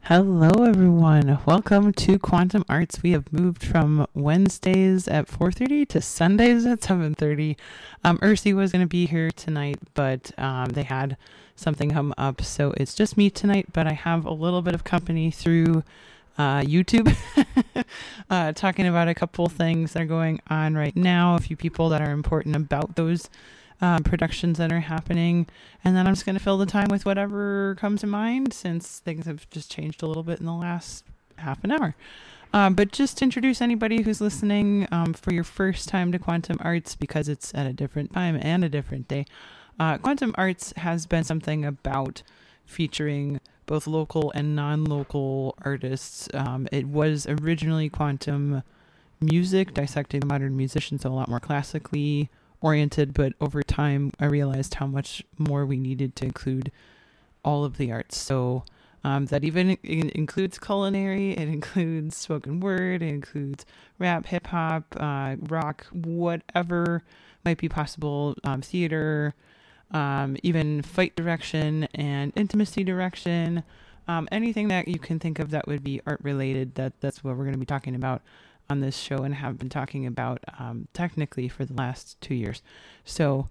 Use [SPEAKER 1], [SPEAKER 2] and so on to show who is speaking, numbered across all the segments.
[SPEAKER 1] Hello, everyone. Welcome to Quantum Arts. We have moved from Wednesdays at 4:30 to Sundays at 7:30. Ursi was going to be here tonight, but they had something come up, so it's just me tonight. But I have a little bit of company through YouTube, talking about a couple things that are going on right now. A few people that are important about those productions that are happening, and then I'm just going to fill the time with whatever comes to mind, since things have just changed a little bit in the last half an hour. But just to introduce anybody who's listening for your first time to Quantum Arts, because it's at a different time and a different day. Quantum Arts has been something about featuring both local and non-local artists. It was originally Quantum Music, dissecting the modern musician, so a lot more classically oriented, but over time I realized how much more we needed to include all of the arts. So that even includes culinary, it includes spoken word, it includes rap, hip hop, rock, whatever might be possible, theater, even fight direction and intimacy direction, anything that you can think of that would be art related. That's what we're going to be talking about on this show, and have been talking about technically for the last 2 years. So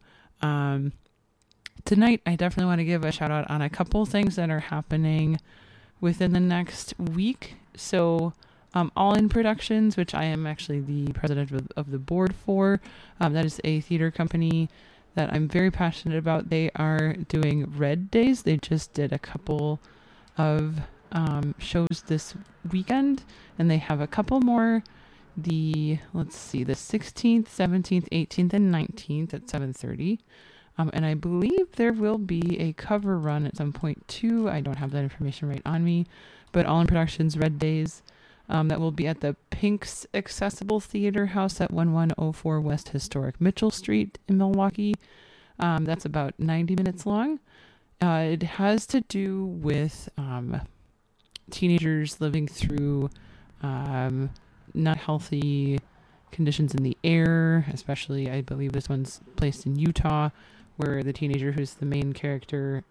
[SPEAKER 1] tonight I definitely want to give a shout out on a couple things that are happening within the next week. So All In Productions, which I am actually the president of the board for, that is a theater company that I'm very passionate about. They are doing Red Days. They just did a couple of shows this weekend, and they have a couple more the 16th, 17th, 18th, and 19th at 7:30. And I believe there will be a cover run at some point too. I don't have that information right on me, but All In Productions Red Days, that will be at the Pink's Accessible Theater House at 1104 West Historic Mitchell Street in Milwaukee. That's about 90 minutes long. It has to do with teenagers living through not healthy conditions in the air, especially I believe this one's placed in Utah, where the teenager who's the main character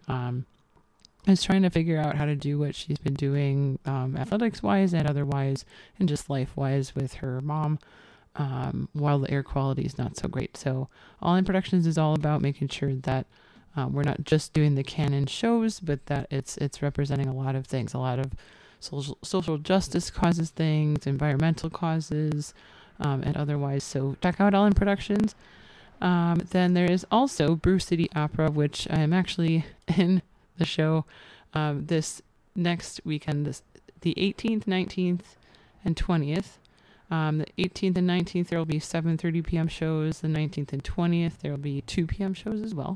[SPEAKER 1] is trying to figure out how to do what she's been doing athletics wise and otherwise, and just life wise with her mom, while the air quality is not so great. So All In Productions is all about making sure that we're not just doing the canon shows, but that it's representing a lot of things, a lot of social justice causes, things, environmental causes, and otherwise. So check out All In Productions. Then there is also Brew City Opera, which I am actually in the show this next weekend, the 18th, 19th, and 20th. The 18th and 19th, there will be 7:30 p.m. shows. The 19th and 20th, there will be 2 p.m. shows as well.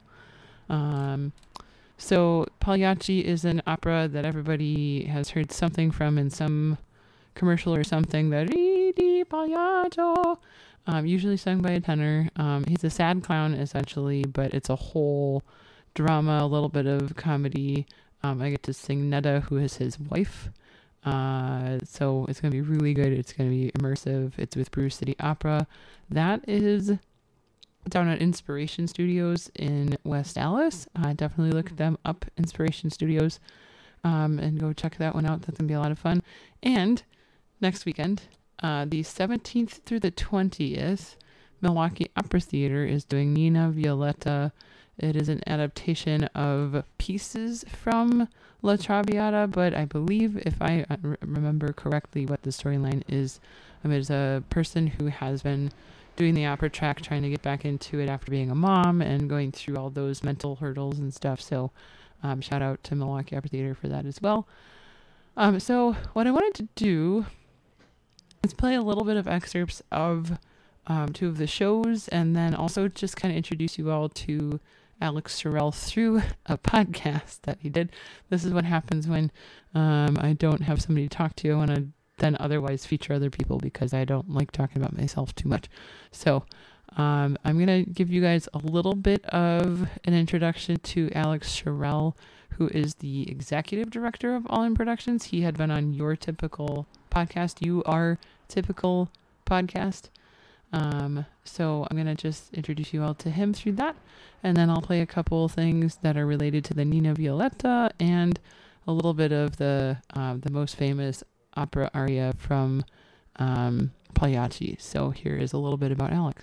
[SPEAKER 1] So Pagliacci is an opera that everybody has heard something from in some commercial or something, that Ridi Pagliaccio, usually sung by a tenor. He's a sad clown essentially, but it's a whole drama, a little bit of comedy. I get to sing Netta, who is his wife. So it's going to be really good. It's going to be immersive. It's with Brew City Opera. That is down at Inspiration Studios in West Allis. Definitely look them up, Inspiration Studios, and go check that one out. That's going to be a lot of fun. And next weekend, the 17th through the 20th, Milwaukee Opera Theater is doing Nina Violetta. It is an adaptation of pieces from La Traviata, but I believe, if I remember correctly, what the storyline is, there's a person who has been doing the opera track, trying to get back into it after being a mom and going through all those mental hurdles and stuff. So shout out to Milwaukee Opera Theater for that as well. So what I wanted to do is play a little bit of excerpts of 2 of the shows, and then also just kind of introduce you all to Alex Sherrell through a podcast that he did. This is what happens when I don't have somebody to talk to. I want to then otherwise feature other people, because I don't like talking about myself too much. So I'm going to give you guys a little bit of an introduction to Alex Sherrell, who is the executive director of All In Productions. He had been on Your Typical podcast, You Are Typical podcast. So I'm going to just introduce you all to him through that, and then I'll play a couple things that are related to the Nina Violetta and a little bit of the most famous opera aria from Pagliacci. So here is a little bit about Alex.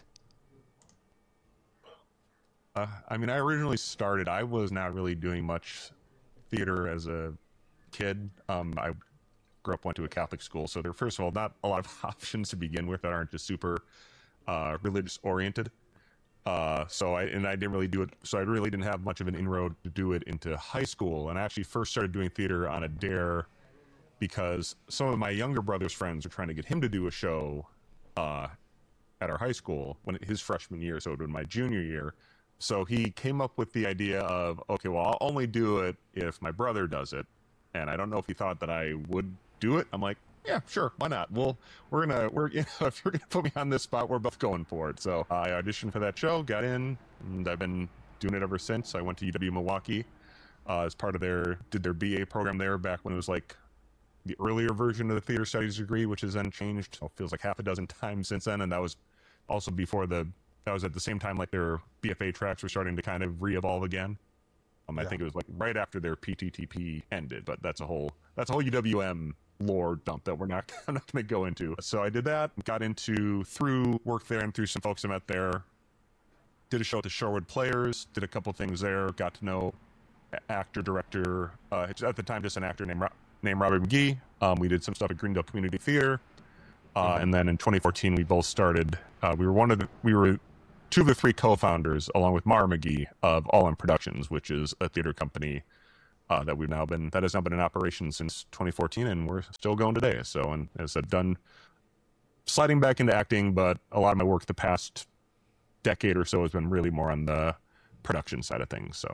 [SPEAKER 2] I mean, I originally started, I was not really doing much theater as a kid. I grew up, went to a Catholic school, so there, first of all, not a lot of options to begin with that aren't just super religious oriented. So I didn't really do it, so I really didn't have much of an inroad to do it into high school. And I actually first started doing theater on a dare because some of my younger brother's friends were trying to get him to do a show at our high school when his freshman year, so it would be my junior year. So he came up with the idea of, okay, well, I'll only do it if my brother does it. And I don't know if he thought that I would do it. I'm like, yeah, sure, why not? Well, we're if you're gonna put me on this spot, we're both going for it. So I auditioned for that show, got in, and I've been doing it ever since. I went to UW Milwaukee as part of did their BA program there back when it was like the earlier version of the theater studies degree, which has then changed. It feels like half a dozen times since then, and that was also that was at the same time like their BFA tracks were starting to kind of re-evolve again. I think it was like right after their PTTP ended, but that's a whole UWM lore dump that we're not going to go into. So I did that, got into through work there and through some folks I met there. Did a show at the Shorewood Players, did a couple things there, got to know actor, director, at the time just an actor named Robert McGee. We did some stuff at Greendale Community Theater. And then in 2014, we both started, we were two of the three co-founders, along with Mara McGee, of All In Productions, which is a theater company that has now been in operation since 2014, and we're still going today. So, and as I've done, sliding back into acting, but a lot of my work the past decade or so has been really more on the production side of things.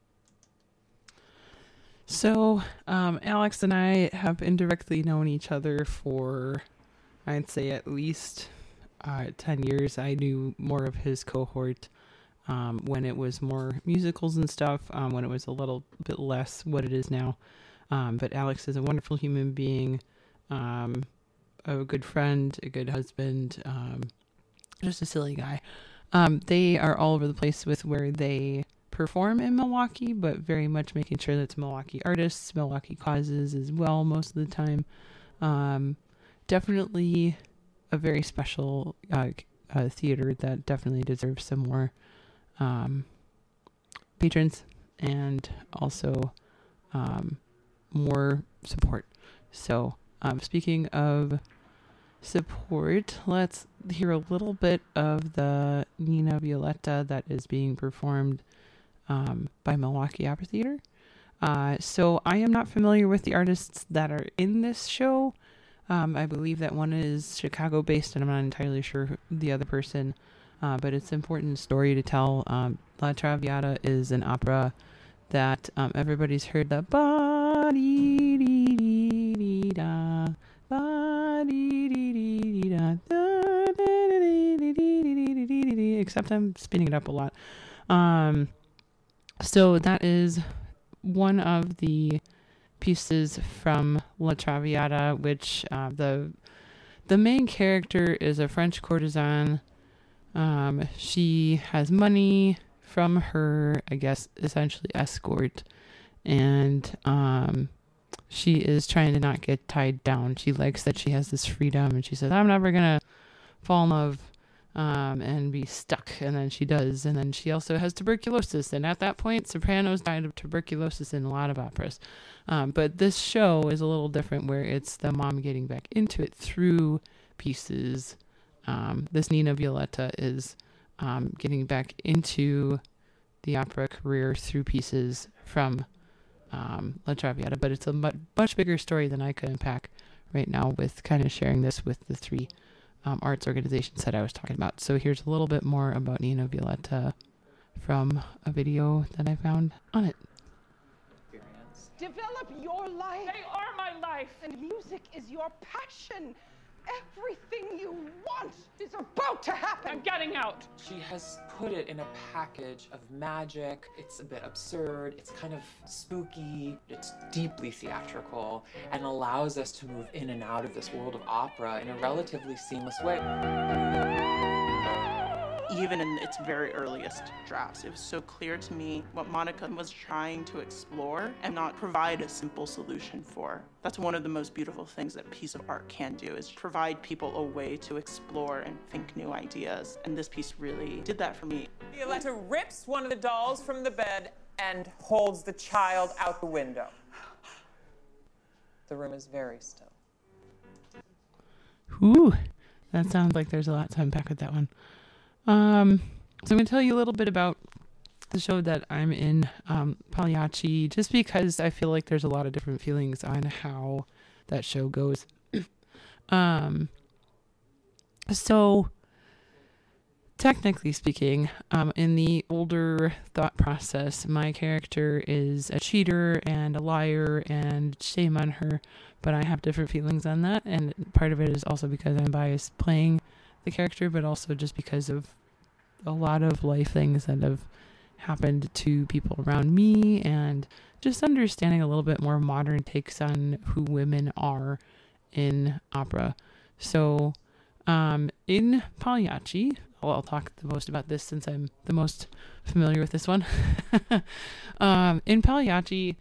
[SPEAKER 1] So, Alex and I have indirectly known each other for, I'd say, at least 10 years. I knew more of his cohort when it was more musicals and stuff, when it was a little bit less what it is now. But Alex is a wonderful human being, a good friend, a good husband, just a silly guy. They are all over the place with where they perform in Milwaukee, but very much making sure that it's Milwaukee artists, Milwaukee causes as well most of the time. Definitely a very special theater that definitely deserves some more patrons and also more support. So speaking of support, let's hear a little bit of the Nina Violetta that is being performed by Milwaukee Opera Theater. So I am not familiar with the artists that are in this show. I believe that one is Chicago-based, and I'm not entirely sure who the other person, but it's an important story to tell. La Traviata is an opera that everybody's heard the ba-dee-dee-dee-dee-da, ba-dee-dee-dee-dee-da, da-dee-dee-dee-dee-dee-dee-dee, except I'm spinning it up a lot. So that is one of the pieces from La Traviata, which the main character is a French courtesan. She has money from her, I guess, essentially escort, and she is trying to not get tied down. She likes that she has this freedom, and she says, I'm never gonna fall in love and be stuck, and then she does. And then she also has tuberculosis, and at that point sopranos died of tuberculosis in a lot of operas, but this show is a little different, where it's the mom getting back into it through pieces. This Nina Violetta is getting back into the opera career through pieces from La Traviata, but it's a much bigger story than I could unpack right now with kind of sharing this with the three arts organizations that I was talking about. So here's a little bit more about Nina Violetta from a video that I found on it.
[SPEAKER 3] Develop your life.
[SPEAKER 4] They are my life.
[SPEAKER 3] And music is your passion. Everything you want is about to happen.
[SPEAKER 4] I'm getting out.
[SPEAKER 5] She has put it in a package of magic. It's a bit absurd. It's kind of spooky. It's deeply theatrical and allows us to move in and out of this world of opera in a relatively seamless way.
[SPEAKER 4] even in its very earliest drafts. It was so clear to me what Monica was trying to explore and not provide a simple solution for. That's one of the most beautiful things that a piece of art can do, is provide people a way to explore and think new ideas. And this piece really did that for me.
[SPEAKER 6] Violetta rips one of the dolls from the bed and holds the child out the window. The room is very still.
[SPEAKER 1] Ooh, that sounds like there's a lot to unpack with that one. So I'm going to tell you a little bit about the show that I'm in, Pagliacci, just because I feel like there's a lot of different feelings on how that show goes. So technically speaking, in the older thought process, my character is a cheater and a liar, and shame on her, but I have different feelings on that, and part of it is also because I'm biased playing the character, but also just because of a lot of life things that have happened to people around me, and just understanding a little bit more modern takes on who women are in opera. So in Pagliacci, I'll talk the most about this since I'm the most familiar with this one. In Pagliacci,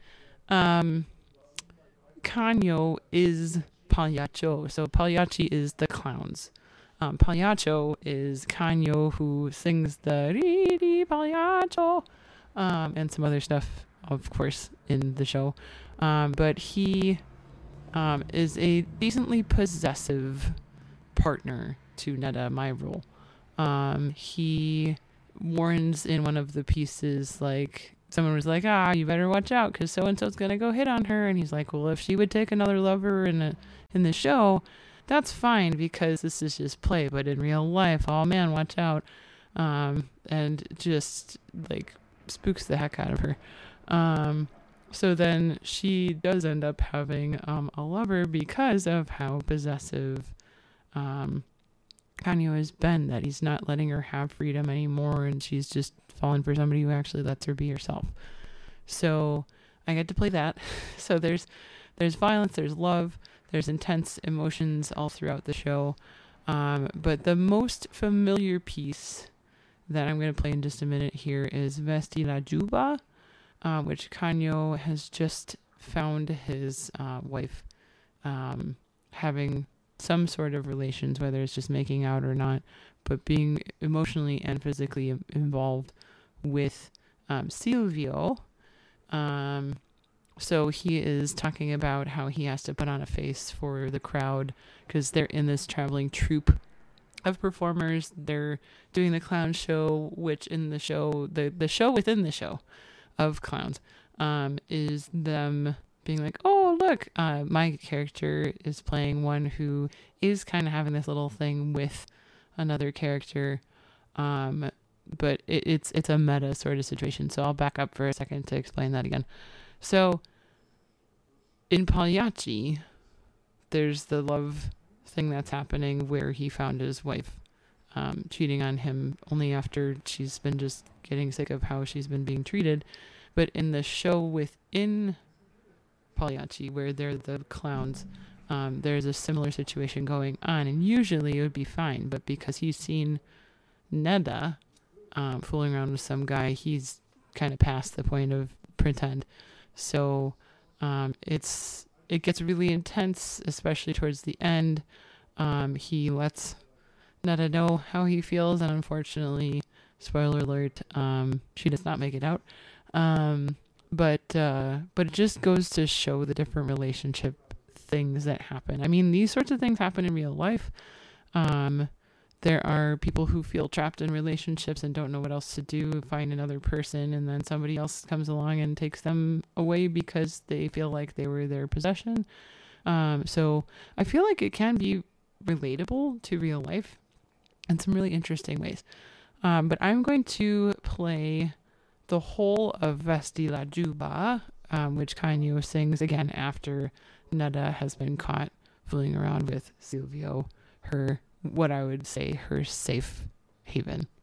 [SPEAKER 1] Canio is Pagliaccio. So Pagliacci is the clowns. Pagliaccio is Canio, who sings the Ridi Pagliaccio, and some other stuff, of course, in the show. But he is a decently possessive partner to Neda, my role. He warns in one of the pieces, like, someone was like, you better watch out because so-and-so's going to go hit on her. And he's like, well, if she would take another lover in the show, that's fine because this is just play. But in real life, oh man, watch out. And just like spooks the heck out of her. So then she does end up having a lover because of how possessive Canio has been, that he's not letting her have freedom anymore, and she's just fallen for somebody who actually lets her be herself. So I get to play that. So there's violence, there's love, there's intense emotions all throughout the show. But the most familiar piece that I'm going to play in just a minute here is Vesti la Giubba, which Canio has just found his wife having some sort of relations, whether it's just making out or not, but being emotionally and physically involved with Silvio. So he is talking about how he has to put on a face for the crowd because they're in this traveling troupe of performers. They're doing the clown show, which in the show, the show within the show of clowns, is them being like, oh, look, my character is playing one who is kind of having this little thing with another character. But it's a meta sort of situation. So I'll back up for a second to explain that again. So in Pagliacci, there's the love thing that's happening where he found his wife cheating on him only after she's been just getting sick of how she's been being treated. But in the show within Pagliacci, where they're the clowns, there's a similar situation going on, and usually it would be fine, but because he's seen Neda fooling around with some guy, he's kind of past the point of pretend. So it gets really intense, especially towards the end. He lets Neda know how he feels, and unfortunately, spoiler alert, she does not make it out. But it just goes to show the different relationship things that happen. I mean, these sorts of things happen in real life. There are people who feel trapped in relationships and don't know what else to do, find another person, and then somebody else comes along and takes them away because they feel like they were their possession. So I feel like it can be relatable to real life in some really interesting ways. But I'm going to play the whole of Vesti la Giubba, which Canio sings again after Neda has been caught fooling around with Silvio, what I would say her safe haven.